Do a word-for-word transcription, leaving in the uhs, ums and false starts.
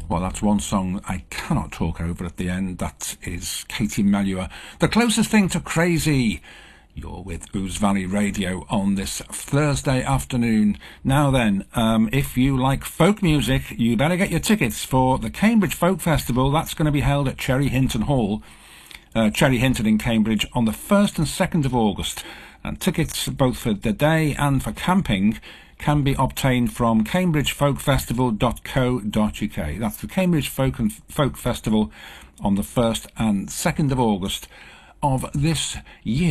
Well, that's one song I cannot talk over at the end. That is Katie Melua. The closest thing to crazy. You're with Ouse Valley Radio on this Thursday afternoon. Now then, um, if you like folk music, you better get your tickets for the Cambridge Folk Festival. That's going to be held at Cherry Hinton Hall, uh, Cherry Hinton in Cambridge, on the first and second of August. And tickets both for the day and for camping can be obtained from cambridge folk festival dot co dot uk. That's the Cambridge Folk and Folk Festival on the first and second of August of this year.